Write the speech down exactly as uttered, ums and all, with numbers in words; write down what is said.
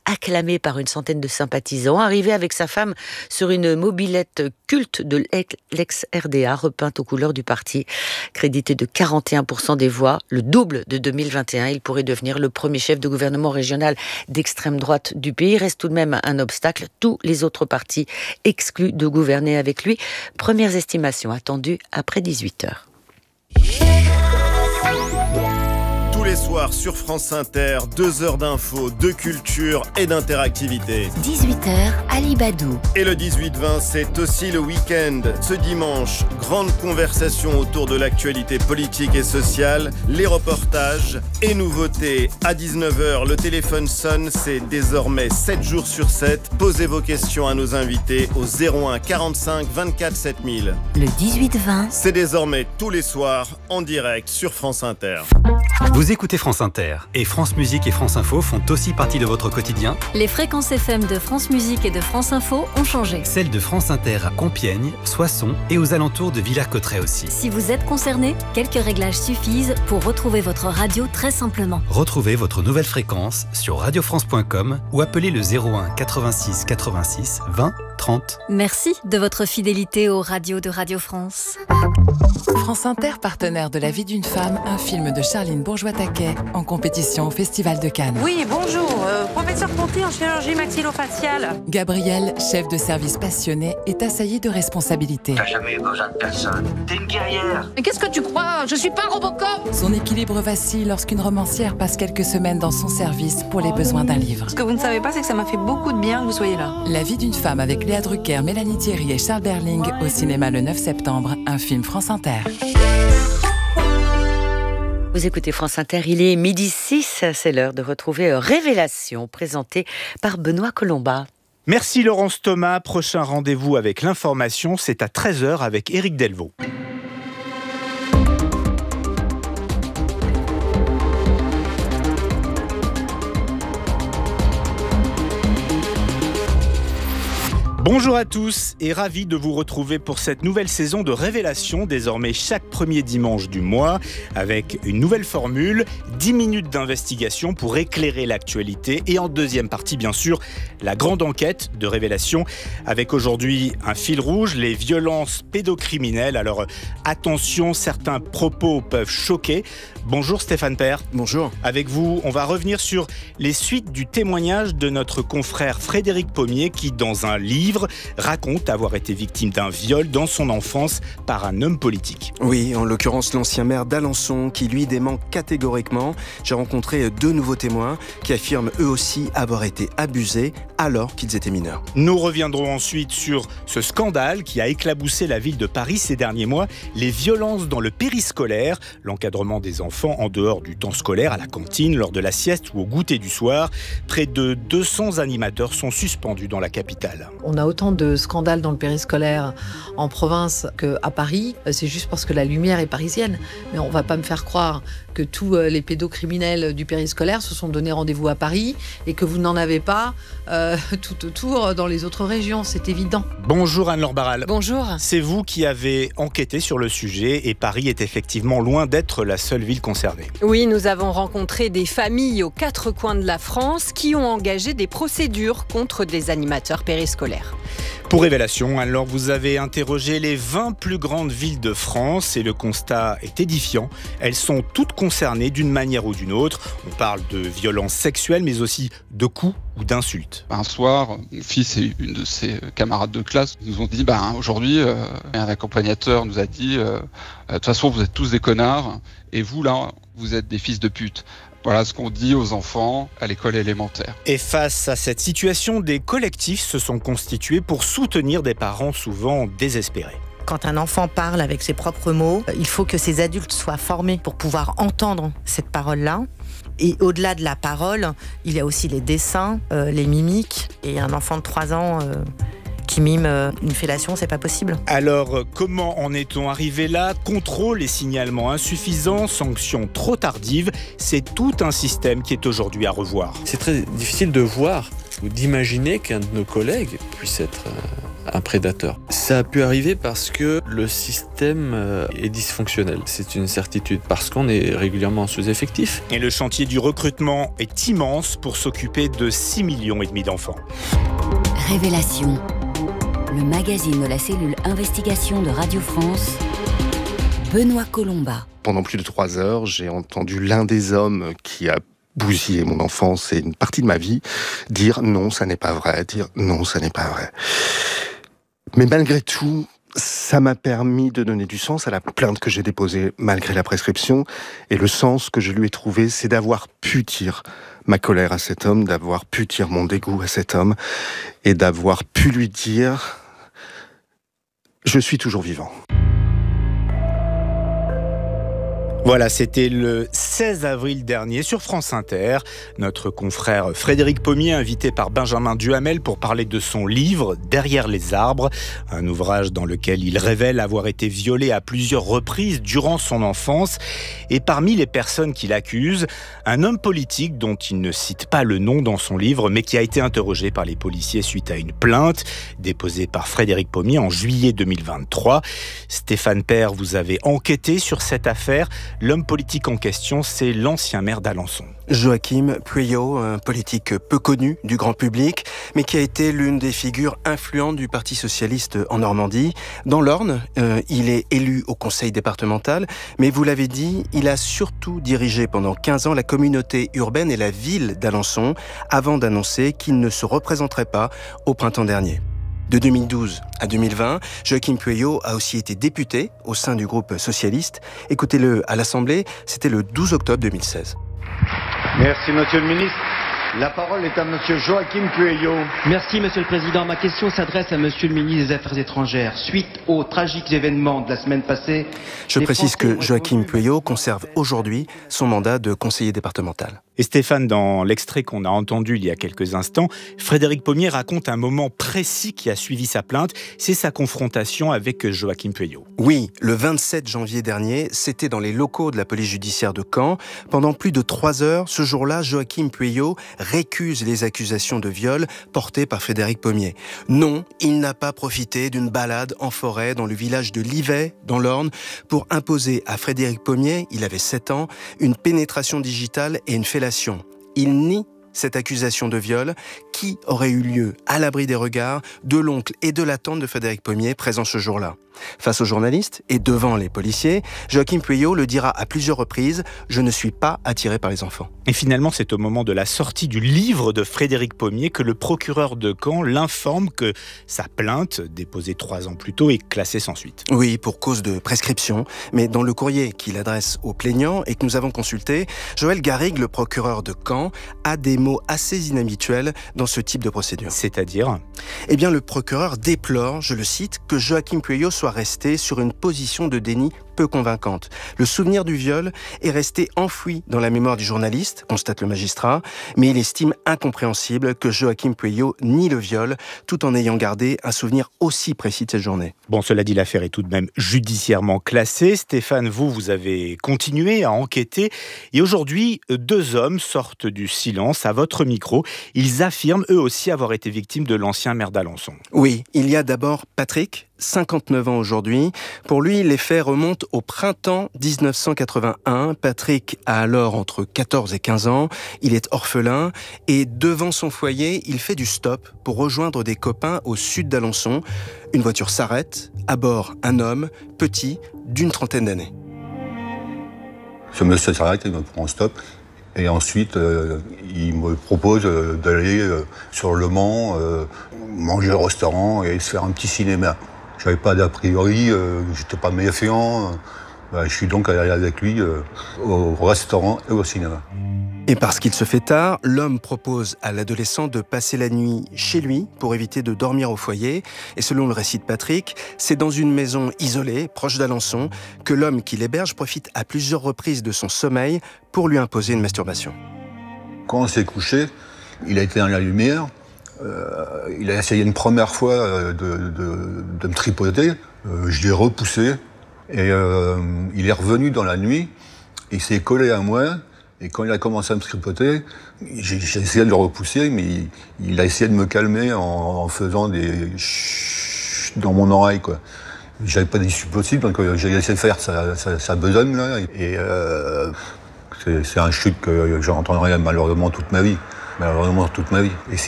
acclamé par une centaine de sympathisants, arrivé avec sa femme sur une mobilette culte de l'ex-R D A, repeinte aux couleurs du parti. Crédité de quarante et un pour cent des voix, le double de deux mille vingt et un, il pourrait devenir le premier chef de gouvernement régional d'extrême droite du pays. Reste tout de même un obstacle, tous les autres partis exclus de gouverner avec lui. Premières estimations attendues après dix-huit heures. Tous les soirs sur France Inter, deux heures d'infos, de culture et d'interactivité. dix-huit heures, Ali Badou. Et le dix-huit vingt, c'est aussi le week-end. Ce dimanche, grande conversation autour de l'actualité politique et sociale, les reportages et nouveautés. À dix-neuf heures, le téléphone sonne, c'est désormais sept jours sur sept. Posez vos questions à nos invités au zéro un quarante-cinq vingt-quatre sept mille. Le dix-huit vingt. C'est désormais tous les soirs en direct sur France Inter. Vous écoutez France Inter et France Musique et France Info font aussi partie de votre quotidien. Les fréquences F M de France Musique et de France Info ont changé. Celles de France Inter à Compiègne, Soissons et aux alentours de Villers-Cotterêts aussi. Si vous êtes concerné, quelques réglages suffisent pour retrouver votre radio très simplement. Retrouvez votre nouvelle fréquence sur radio france point com ou appelez le zéro un quatre-vingt-six quatre-vingt-six vingt trente. Merci de votre fidélité aux radios de Radio France. France Inter, partenaire de La vie d'une femme, un film de Charline Bourgeois-Taquet en compétition au Festival de Cannes. Oui, bonjour, euh, professeur Ponty en chirurgie maxillofaciale. Gabriel, chef de service passionné, est assailli de responsabilités. T'as jamais eu besoin de personne. T'es une guerrière. Mais qu'est-ce que tu crois? Je suis pas Robocop. Son équilibre vacille lorsqu'une romancière passe quelques semaines dans son service pour les besoins d'un livre. Ce que vous ne savez pas, c'est que ça m'a fait beaucoup de bien que vous soyez là. La vie d'une femme avec Léa Drucker, Mélanie Thierry et Charles Berling au cinéma le neuf septembre, un film France Inter. Vous écoutez France Inter, il est midi six, c'est l'heure de retrouver Révélation, présentée par Benoît Colomba. Merci Laurence Thomas, prochain rendez-vous avec l'information, c'est à treize heures avec Éric Delvaux. Bonjour à tous et ravi de vous retrouver pour cette nouvelle saison de Révélation, désormais chaque premier dimanche du mois, avec une nouvelle formule, dix minutes d'investigation pour éclairer l'actualité et en deuxième partie, bien sûr, la grande enquête de Révélation, avec aujourd'hui un fil rouge, les violences pédocriminelles. Alors attention, certains propos peuvent choquer. Bonjour Stéphane Père. Bonjour. Avec vous, on va revenir sur les suites du témoignage de notre confrère Frédéric Pommier qui, dans un livre, raconte avoir été victime d'un viol dans son enfance par un homme politique. Oui, en l'occurrence l'ancien maire d'Alençon qui lui dément catégoriquement. J'ai rencontré deux nouveaux témoins qui affirment eux aussi avoir été abusés alors qu'ils étaient mineurs. Nous reviendrons ensuite sur ce scandale qui a éclaboussé la ville de Paris ces derniers mois, les violences dans le périscolaire, l'encadrement des enfants en dehors du temps scolaire, à la cantine, lors de la sieste ou au goûter du soir. Près de deux cents animateurs sont suspendus dans la capitale. On a autant de scandales dans le périscolaire en province qu'à Paris. C'est juste parce que la lumière est parisienne. Mais on ne va pas me faire croire que tous les pédocriminels du périscolaire se sont donné rendez-vous à Paris et que vous n'en avez pas euh, tout autour dans les autres régions. C'est évident. Bonjour Anne-Laure Barral. Bonjour. C'est vous qui avez enquêté sur le sujet et Paris est effectivement loin d'être la seule ville concernée. Oui, nous avons rencontré des familles aux quatre coins de la France qui ont engagé des procédures contre des animateurs périscolaires. Pour Révélation, alors vous avez interrogé les vingt plus grandes villes de France et le constat est édifiant. Elles sont toutes concernées d'une manière ou d'une autre. On parle de violences sexuelles mais aussi de coups ou d'insultes. Un soir, mon fils et une de ses camarades de classe nous ont dit bah, aujourd'hui, euh, un accompagnateur nous a dit euh, de toute façon vous êtes tous des connards et vous là, vous êtes des fils de pute. Voilà ce qu'on dit aux enfants à l'école élémentaire. Et face à cette situation, des collectifs se sont constitués pour soutenir des parents souvent désespérés. Quand un enfant parle avec ses propres mots, il faut que ses adultes soient formés pour pouvoir entendre cette parole-là. Et au-delà de la parole, il y a aussi les dessins, euh, les mimiques. Et un enfant de trois ans... Euh qui mime une fellation, c'est pas possible. Alors, comment en est-on arrivé là ? Contrôle et signalement insuffisants, sanctions trop tardives, c'est tout un système qui est aujourd'hui à revoir. C'est très difficile de voir ou d'imaginer qu'un de nos collègues puisse être un prédateur. Ça a pu arriver parce que le système est dysfonctionnel. C'est une certitude, parce qu'on est régulièrement en sous-effectif. Et le chantier du recrutement est immense pour s'occuper de six millions et demi d'enfants. Révélation, le magazine de la cellule investigation de Radio France, Benoît Colomba. Pendant plus de trois heures, j'ai entendu l'un des hommes qui a bousillé mon enfance et une partie de ma vie dire non, ça n'est pas vrai, dire non, ça n'est pas vrai. Mais malgré tout, ça m'a permis de donner du sens à la plainte que j'ai déposée malgré la prescription. Et le sens que je lui ai trouvé, c'est d'avoir pu dire ma colère à cet homme, d'avoir pu dire mon dégoût à cet homme et d'avoir pu lui dire « Je suis toujours vivant ». Voilà, c'était le seize avril dernier sur France Inter. Notre confrère Frédéric Pommier, invité par Benjamin Duhamel pour parler de son livre « Derrière les arbres », un ouvrage dans lequel il révèle avoir été violé à plusieurs reprises durant son enfance. Et parmi les personnes qu'il accuse, un homme politique dont il ne cite pas le nom dans son livre, mais qui a été interrogé par les policiers suite à une plainte déposée par Frédéric Pommier en juillet deux mille vingt-trois. Stéphane Père, vous avez enquêté sur cette affaire. L'homme politique en question, c'est l'ancien maire d'Alençon. Joachim Pueyo, un politique peu connu du grand public, mais qui a été l'une des figures influentes du Parti socialiste en Normandie. Dans l'Orne, euh, il est élu au conseil départemental, mais vous l'avez dit, il a surtout dirigé pendant quinze ans la communauté urbaine et la ville d'Alençon, avant d'annoncer qu'il ne se représenterait pas au printemps dernier. De deux mille douze à deux mille vingt, Joachim Pueyo a aussi été député au sein du groupe socialiste. Écoutez-le à l'Assemblée, c'était le douze octobre deux mille seize. Merci, Monsieur le Ministre. La parole est à Monsieur Joachim Pueyo. Merci, Monsieur le Président. Ma question s'adresse à Monsieur le Ministre des Affaires étrangères. Suite aux tragiques événements de la semaine passée... Je précise que Joachim Pueyo conserve aujourd'hui son mandat de conseiller départemental. Et Stéphane, dans l'extrait qu'on a entendu il y a quelques instants, Frédéric Pommier raconte un moment précis qui a suivi sa plainte. C'est sa confrontation avec Joachim Pueyo. Oui, le vingt-sept janvier dernier, c'était dans les locaux de la police judiciaire de Caen. Pendant plus de trois heures, ce jour-là, Joachim Pueyo récuse les accusations de viol portées par Frédéric Pommier. Non, il n'a pas profité d'une balade en forêt dans le village de Livet, dans l'Orne, pour imposer à Frédéric Pommier, il avait sept ans, une pénétration digitale et une fellation. Il nie cette accusation de viol qui aurait eu lieu à l'abri des regards de l'oncle et de la tante de Frédéric Pommier présents ce jour-là. Face aux journalistes et devant les policiers, Joachim Pueyo le dira à plusieurs reprises « Je ne suis pas attiré par les enfants ». Et finalement, c'est au moment de la sortie du livre de Frédéric Pommier que le procureur de Caen l'informe que sa plainte, déposée trois ans plus tôt, est classée sans suite. Oui, pour cause de prescription. Mais dans le courrier qu'il adresse aux plaignants et que nous avons consulté, Joël Garrigue, le procureur de Caen, a des mots assez inhabituels dans ce type de procédure. C'est-à-dire ? Eh bien, le procureur déplore, je le cite, que Joachim Pueyo soit resté sur une position de déni peu convaincante. Le souvenir du viol est resté enfoui dans la mémoire du journaliste, constate le magistrat, mais il estime incompréhensible que Joachim Pueyo nie le viol, tout en ayant gardé un souvenir aussi précis de cette journée. Bon, cela dit, l'affaire est tout de même judiciairement classée. Stéphane, vous, vous avez continué à enquêter. Et aujourd'hui, deux hommes sortent du silence à votre micro. Ils affirment, eux aussi, avoir été victimes de l'ancien maire d'Alençon. Oui, il y a d'abord Patrick, cinquante-neuf ans aujourd'hui. Pour lui, les faits remontent au printemps dix-neuf cent quatre-vingt-un. Patrick a alors entre quatorze et quinze ans. Il est orphelin et devant son foyer, il fait du stop pour rejoindre des copains au sud d'Alençon. Une voiture s'arrête. À bord, un homme, petit, d'une trentaine d'années. Ce monsieur s'arrête, il me prend un stop. Et ensuite, euh, il me propose euh, d'aller euh, sur Le Mans, euh, manger au restaurant et se faire un petit cinéma. J'avais pas d'a priori, euh, j'étais pas méfiant. Euh, bah, je suis donc allé avec lui euh, au restaurant et au cinéma. Et parce qu'il se fait tard, l'homme propose à l'adolescent de passer la nuit chez lui pour éviter de dormir au foyer. Et selon le récit de Patrick, c'est dans une maison isolée, proche d'Alençon, que l'homme qui l'héberge profite à plusieurs reprises de son sommeil pour lui imposer une masturbation. Quand on s'est couché, il a été dans la lumière. Euh, il a essayé une première fois de, de, de me tripoter. Euh, je l'ai repoussé. Et euh, il est revenu dans la nuit. Il s'est collé à moi. Et quand il a commencé à me tripoter, j'ai, j'ai essayé de le repousser, mais il, il a essayé de me calmer en, en faisant des chut. chute dans mon oreille, quoi. J'avais pas d'issue possible, donc euh, j'ai laissé faire, ça, ça, ça besonne, là. Et euh, c'est, c'est un chute que j'entendrai malheureusement toute ma vie. Malheureusement toute ma vie. Et